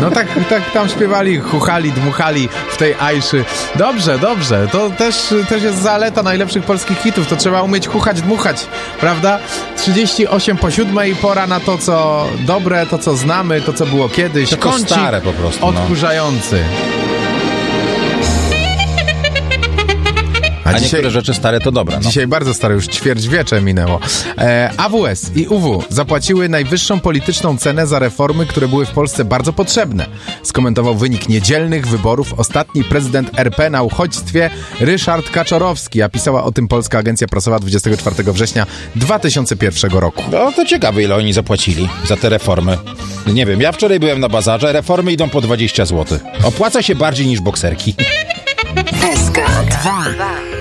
No tak tam śpiewali, chuchali, dmuchali w tej Ajszy. Dobrze. To też jest zaleta najlepszych polskich hitów. To trzeba umieć chuchać, dmuchać, prawda? 38 po 7, pora na to, co dobre, to, co znamy, to, co było kiedyś. To Kącik stare po prostu, odkurzający. A niektóre rzeczy stare to dobre. Dzisiaj bardzo stare, już ćwierćwiecze minęło. AWS i UW zapłaciły najwyższą polityczną cenę za reformy, które były w Polsce bardzo potrzebne. Skomentował wynik niedzielnych wyborów ostatni prezydent RP na uchodźstwie Ryszard Kaczorowski, a pisała o tym Polska Agencja Prasowa 24 września 2001 roku. No to ciekawe, ile oni zapłacili za te reformy. Nie wiem, ja wczoraj byłem na bazarze, reformy idą po 20 zł. Opłaca się bardziej niż bokserki. SK2